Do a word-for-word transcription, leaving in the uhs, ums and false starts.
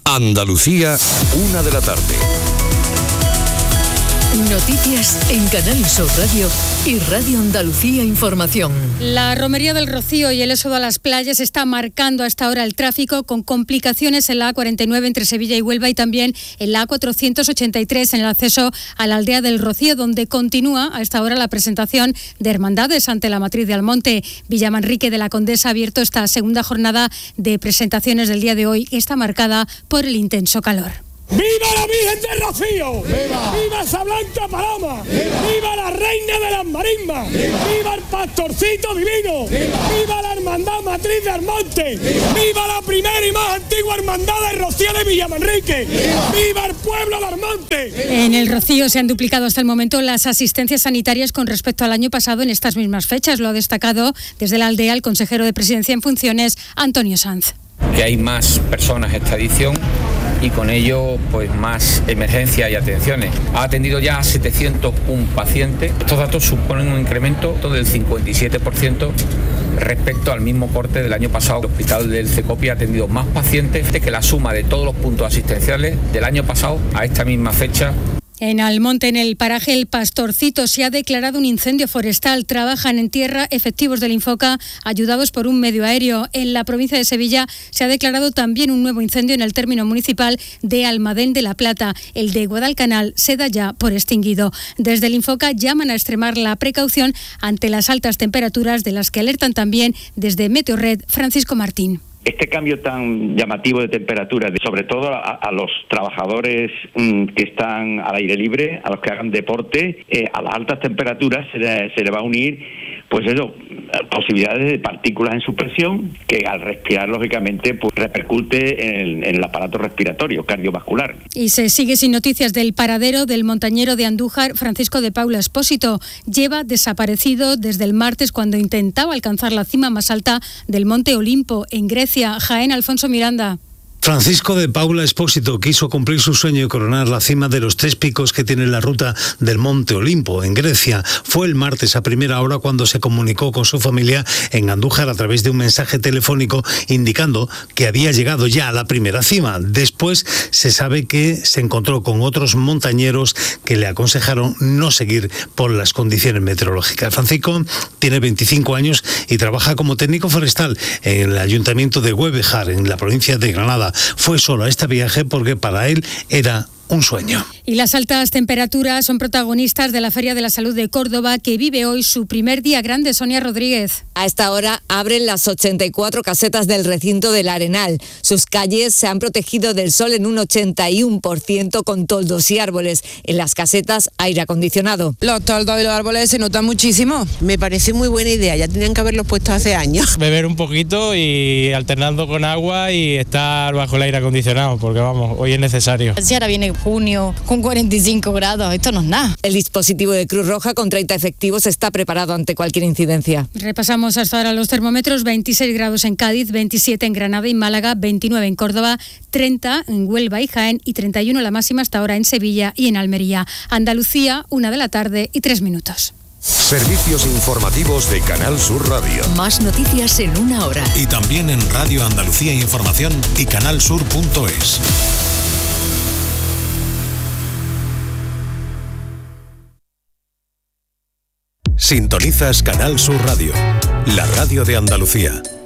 Andalucía, una de la tarde. Noticias en Canal Sur Radio y Radio Andalucía Información. La romería del Rocío y el éxodo a las playas está marcando hasta ahora el tráfico, con complicaciones en la A cuarenta y nueve entre Sevilla y Huelva y también en la A cuatrocientos ochenta y tres en el acceso a la aldea del Rocío, donde continúa a esta hora la presentación de hermandades ante la matriz de Almonte. Villamanrique de la Condesa ha abierto esta segunda jornada de presentaciones del día de hoy, que está marcada por el intenso calor. ¡Viva la Virgen del Rocío! ¡Viva! ¡Viva esa blanca paloma! ¡Viva! ¡Viva la reina de las marismas! ¡Viva! ¡Viva el pastorcito divino! ¡Viva! ¡Viva la hermandad matriz de Almonte! ¡Viva! ¡Viva la primera y más antigua hermandad de Rocío de Villamanrique! ¡Viva! ¡Viva el pueblo de Almonte! En el Rocío se han duplicado hasta el momento las asistencias sanitarias con respecto al año pasado en estas mismas fechas. Lo ha destacado desde la aldea el consejero de Presidencia en funciones, Antonio Sanz. Que hay más personas esta edición y con ello pues más emergencias y atenciones. Ha atendido ya a setecientos uno pacientes. Estos datos suponen un incremento del cincuenta y siete por ciento respecto al mismo corte del año pasado. El hospital del Cecopi ha atendido más pacientes que la suma de todos los puntos asistenciales del año pasado a esta misma fecha. En Almonte, en el paraje El Pastorcito, se ha declarado un incendio forestal. Trabajan en tierra efectivos del Infoca, ayudados por un medio aéreo. En la provincia de Sevilla se ha declarado también un nuevo incendio en el término municipal de Almadén de la Plata. El de Guadalcanal se da ya por extinguido. Desde el Infoca llaman a extremar la precaución ante las altas temperaturas, de las que alertan también desde Meteorred Francisco Martín. Este cambio tan llamativo de temperatura, sobre todo a, a los trabajadores mmm, que están al aire libre, a los que hagan deporte, eh, a las altas temperaturas se le, se le va a unir, pues eso, posibilidades de partículas en suspensión que al respirar, lógicamente, pues repercute en el, en el aparato respiratorio, cardiovascular. Y se sigue sin noticias del paradero del montañero de Andújar, Francisco de Paula Espósito. Lleva desaparecido desde el martes, cuando intentaba alcanzar la cima más alta del Monte Olimpo, en Grecia. Jaén, Alfonso Miranda. Francisco de Paula Espósito quiso cumplir su sueño y coronar la cima de los tres picos que tiene la ruta del Monte Olimpo, en Grecia. Fue el martes a primera hora cuando se comunicó con su familia en Andújar a través de un mensaje telefónico indicando que había llegado ya a la primera cima. Después se sabe que se encontró con otros montañeros que le aconsejaron no seguir por las condiciones meteorológicas. Francisco tiene veinticinco años y trabaja como técnico forestal en el ayuntamiento de Güevejar, en la provincia de Granada. Fue solo a este viaje porque para él era un sueño. Y las altas temperaturas son protagonistas de la Feria de la Salud de Córdoba, que vive hoy su primer día grande. Sonia Rodríguez. A esta hora abren las ochenta y cuatro casetas del recinto del Arenal. Sus calles se han protegido del sol en un ochenta y uno por ciento con toldos y árboles. En las casetas, aire acondicionado. Los toldos y los árboles se notan muchísimo. Me parece muy buena idea, ya tenían que haberlos puesto hace años. Beber un poquito y alternando con agua y estar bajo el aire acondicionado, porque vamos, hoy es necesario. Si ahora viene junio con cuarenta y cinco grados, esto no es nada. El dispositivo de Cruz Roja con treinta efectivos está preparado ante cualquier incidencia. Repasamos hasta ahora los termómetros: veintiséis grados en Cádiz, veintisiete en Granada y Málaga, veintinueve en Córdoba, treinta en Huelva y Jaén y treinta y uno la máxima hasta ahora en Sevilla y en Almería. Andalucía, una de la tarde y tres minutos. Servicios informativos de Canal Sur Radio. Más noticias en una hora. Y también en Radio Andalucía Información y canalsur punto es. Sintonizas Canal Sur Radio, la radio de Andalucía.